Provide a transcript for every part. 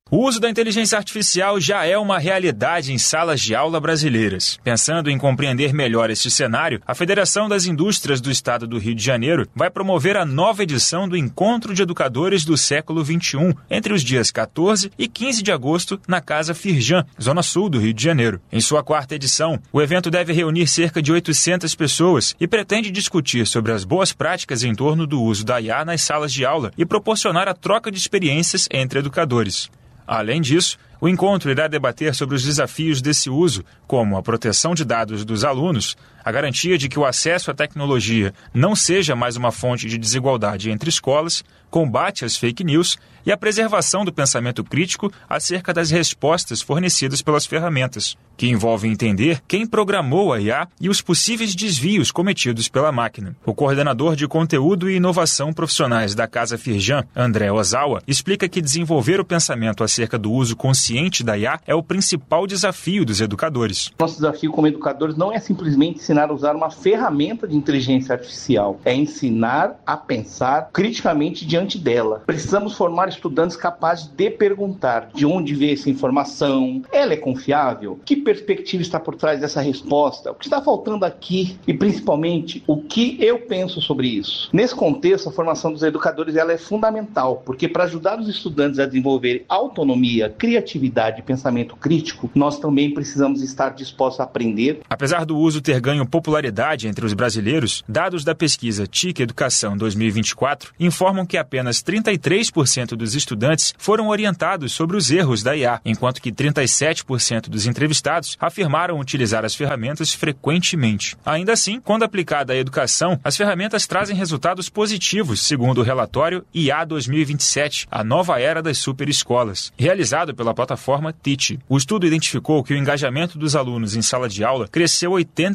O uso da inteligência artificial já é uma realidade em salas de aula brasileiras. Pensando em compreender melhor este cenário, a Federação das Indústrias do Estado do Rio de Janeiro vai promover a nova edição do Encontro de Educadores do Século XXI, entre os dias 14 e 15 de agosto, na Casa Firjan, Zona Sul do Rio de Janeiro. Em sua quarta edição, o evento deve reunir cerca de 800 pessoas e pretende discutir sobre as boas práticas em torno do uso da IA nas salas de aula e proporcionar a troca de experiências entre educadores. Além disso, o encontro irá debater sobre os desafios desse uso, como a proteção de dados dos alunos, a garantia de que o acesso à tecnologia não seja mais uma fonte de desigualdade entre escolas, combate às fake news e a preservação do pensamento crítico acerca das respostas fornecidas pelas ferramentas, que envolvem entender quem programou a IA e os possíveis desvios cometidos pela máquina. O coordenador de conteúdo e inovação profissionais da Casa Firjan, André Ozawa, explica que desenvolver o pensamento acerca do uso consciente da IA é o principal desafio dos educadores. Nosso desafio como educadores não é simplesmente ensinar a usar uma ferramenta de inteligência artificial, é ensinar a pensar criticamente diante dela. Precisamos formar estudantes capazes de perguntar de onde veio essa informação, ela é confiável? Que perspectiva está por trás dessa resposta? O que está faltando aqui? E principalmente, o que eu penso sobre isso? Nesse contexto, a formação dos educadores ela é fundamental, porque para ajudar os estudantes a desenvolver autonomia, criatividade e pensamento crítico, nós também precisamos estar dispostos a aprender. Apesar do uso ter ganho popularidade entre os brasileiros, dados da pesquisa TIC Educação 2024 informam que apenas 33% dos estudantes foram orientados sobre os erros da IA, enquanto que 37% dos entrevistados afirmaram utilizar as ferramentas frequentemente. Ainda assim, quando aplicada à educação, as ferramentas trazem resultados positivos, segundo o relatório IA 2027, a nova era das superescolas, realizado pela plataforma Teach. O estudo identificou que o engajamento dos alunos em sala de aula cresceu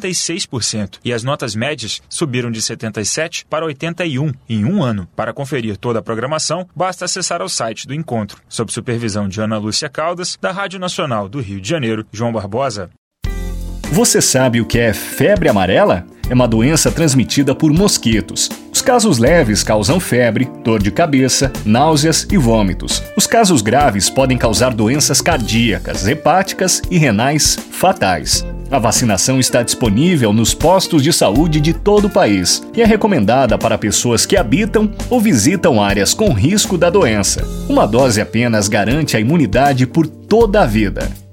86% e as notas médias subiram de 77 para 81 em um ano. Para conferir toda a programação, basta acessar ao site do encontro, sob supervisão de Ana Lúcia Caldas, da Rádio Nacional do Rio de Janeiro, João Barbosa. Você sabe o que é febre amarela? É uma doença transmitida por mosquitos. Os casos leves causam febre, dor de cabeça, náuseas e vômitos. Os casos graves podem causar doenças cardíacas, hepáticas e renais fatais. A vacinação está disponível nos postos de saúde de todo o país e é recomendada para pessoas que habitam ou visitam áreas com risco da doença. Uma dose apenas garante a imunidade por toda a vida.